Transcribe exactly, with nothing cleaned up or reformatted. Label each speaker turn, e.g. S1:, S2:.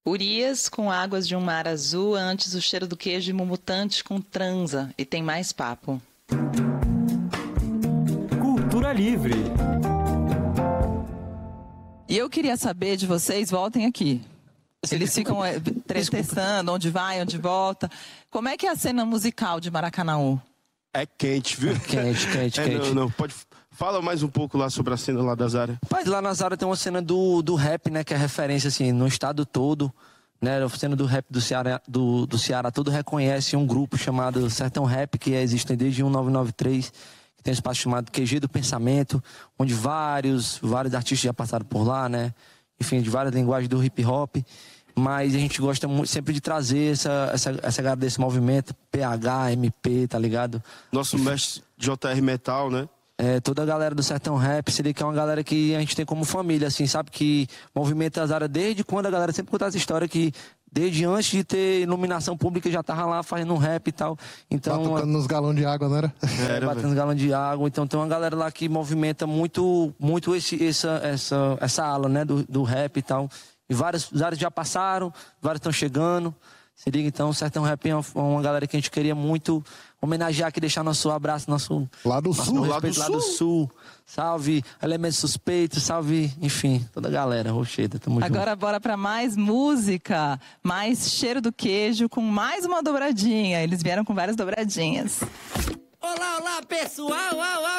S1: Urias com águas de um mar azul, antes o cheiro do queijo e mumutante com transa. E tem mais papo.
S2: Cultura Livre.
S3: E eu queria saber de vocês, voltem aqui. Eles ficam é, testando onde vai, onde volta. Como é que é a cena musical de Maracanaú?
S4: É quente, viu?
S5: Quente, quente,
S4: é,
S5: quente.
S4: Não, não, pode... Fala mais um pouco lá sobre a cena lá da Zara.
S5: Rapaz, lá na Zara tem uma cena do, do rap, né? Que é referência, assim, no estado todo. Né? A cena do rap do Ceará, do, do Ceará todo reconhece um grupo chamado Sertão Rap, que existe desde mil novecentos e noventa e três. Que tem um espaço chamado Q G do Pensamento, onde vários, vários artistas já passaram por lá, né? Enfim, de várias linguagens do hip hop. Mas a gente gosta muito, sempre de trazer essa, essa, essa galera desse movimento, P H, M P, tá ligado?
S4: Nosso
S5: Enfim,
S4: mestre J R Metal, né?
S5: É, toda a galera do Sertão Rap, seria que é uma galera que a gente tem como família, assim, sabe? Que movimenta as áreas desde quando a galera sempre conta essa história que desde antes de ter iluminação pública já tava lá fazendo um rap e tal. Então,
S6: tocando nos galões de água, não era?
S5: É,
S4: Era,
S5: batendo nos galões de água. Então tem uma galera lá que movimenta muito, muito esse, essa, essa, essa ala, né? Do, do rap e tal. E vários, vários já passaram, vários estão chegando. Se liga, então, o Sertão Rap é uma, uma galera que a gente queria muito homenagear aqui, deixar nosso abraço, nosso...
S6: Lá do
S5: nosso
S6: Sul.
S5: respeito,
S4: Lá do
S5: lá do
S4: Sul.
S5: Sul. Salve Elementos Suspeitos, salve, enfim, toda a galera. Rocheda, tamo junto.
S3: Agora bora pra mais música, mais cheiro do queijo, com mais uma dobradinha. Eles vieram com várias dobradinhas.
S7: Olá, olá, pessoal!